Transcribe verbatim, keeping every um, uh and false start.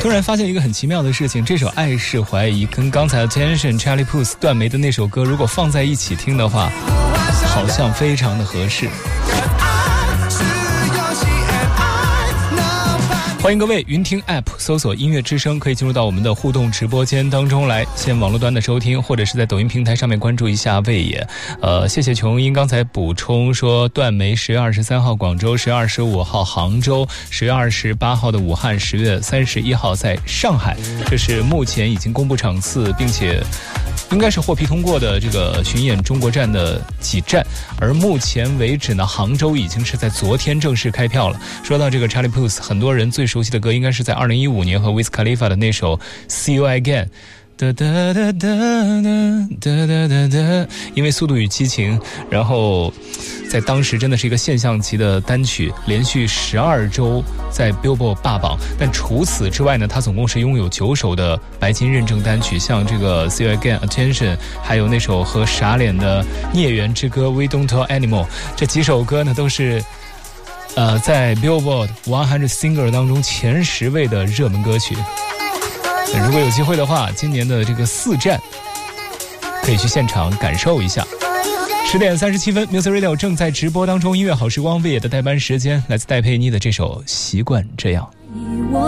突然发现一个很奇妙的事情，这首《爱是怀疑》跟刚才的 Attention Charlie Puth 段梅的那首歌如果放在一起听的话，好像非常的合适。欢迎各位云听 App 搜索音乐之声，可以进入到我们的互动直播间当中来，先网络端的收听，或者是在抖音平台上面关注一下魏野。呃，谢谢琼英刚才补充说，段梅十月二十三号广州，十月二十五号杭州，十月二十八号的武汉，十月三十一号在上海，这是目前已经公布场次，并且应该是获批通过的这个巡演中国站的几站，而目前为止呢，杭州已经是在昨天正式开票了。说到这个 Charlie Puth， 很多人最熟悉的歌应该是在二零一五年和 Wiz Khalifa 的那首 See You Again。哒哒哒哒哒哒哒哒，因为速度与激情，然后在当时真的是一个现象级的单曲，连续十二周在 Billboard 霸榜。但除此之外呢，它总共是拥有九首的白金认证单曲，像这个 See You Again、Attention， 还有那首和傻脸的孽缘之歌 We Don't Tell Anymore， 这几首歌呢都是呃在 Billboard 一百 Singer 当中前十位的热门歌曲。如果有机会的话，今年的这个四站可以去现场感受一下。十点三十七分 Music Radio 正在直播当中，音乐好时光魏野的代班时间，来自戴佩妮的这首习惯这样。